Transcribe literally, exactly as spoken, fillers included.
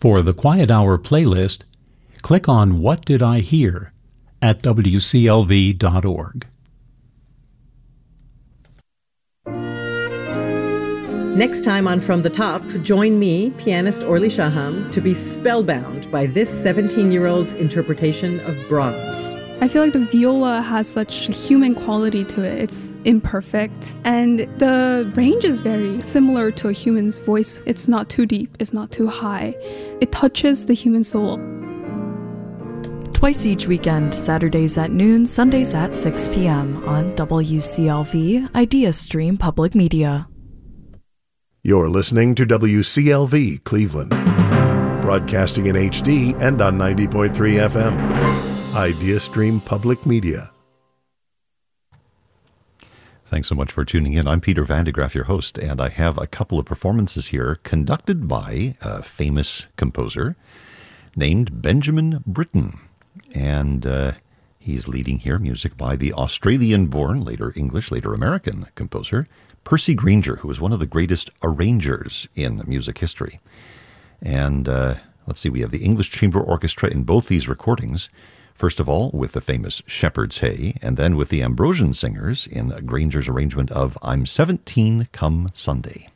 For the Quiet Hour playlist, click on What Did I Hear at W C L V dot org. Next time on From the Top, join me, pianist Orly Shaham, to be spellbound by this seventeen-year-old's interpretation of Brahms. I feel like the viola has such a human quality to it. It's imperfect. And the range is very similar to a human's voice. It's not too deep. It's not too high. It touches the human soul. Twice each weekend, Saturdays at noon, Sundays at six p.m. on W C L V, IdeaStream Public Media. You're listening to W C L V Cleveland, broadcasting in H D and on ninety point three F M. IdeaStream Public Media. Thanks so much for tuning in. I'm Peter Van de Graaff, your host, and I have a couple of performances here conducted by a famous composer named Benjamin Britten. And uh, he's leading here music by the Australian-born, later English, later American composer, Percy Grainger, who was one of the greatest arrangers in music history. And uh, let's see, we have the English Chamber Orchestra in both these recordings. First of all, with the famous Shepherd's Hey, and then with the Ambrosian Singers in Grainger's arrangement of I'm seventeen Come Sunday.